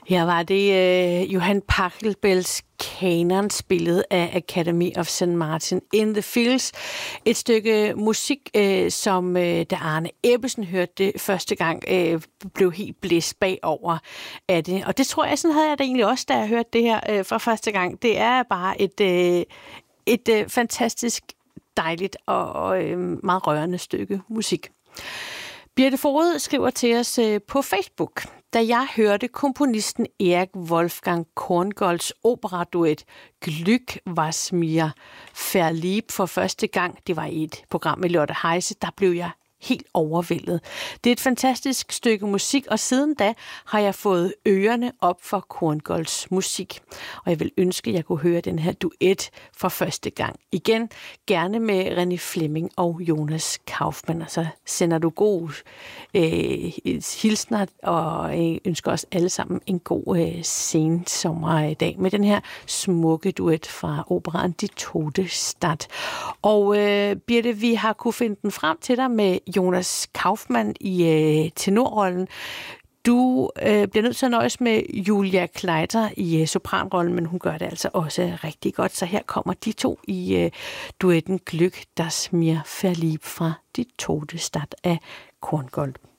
Her var det Johan Pachelbels Kanon, spillet af Academy of St. Martin in the Fields. Et stykke musik, som da Arne Ebbesen hørte det første gang, blev helt blæst bagover af det. Og det tror jeg, sådan havde jeg det egentlig også, da jeg hørte det her for første gang. Det er bare et fantastisk, dejligt og meget rørende stykke musik. Birte Foged skriver til os på Facebook: Da jeg hørte komponisten Erik Wolfgang Korngolds operaduet Glück was mir verliebt for første gang, det var i et program med Lotte Heise, der blev jeg helt overvældet. Det er et fantastisk stykke musik, og siden da har jeg fået ørerne op for Korngolds musik. Og jeg vil ønske, at jeg kunne høre den her duet for første gang igen. Gerne med René Fleming og Jonas Kaufmann. Og så sender du gode hilsner og ønsker os alle sammen en god sensommerdag med den her smukke duet fra operaen Die Todesstadt. Og Birte, vi har kunne finde den frem til dig med Jonas Kaufmann i tenorrollen. Du bliver nødt til at nøjes med Julia Kleider i sopranrollen, men hun gør det altså også rigtig godt. Så her kommer de to i duetten Glück, das mir verliebt fra Die Todesstadt af Korngold.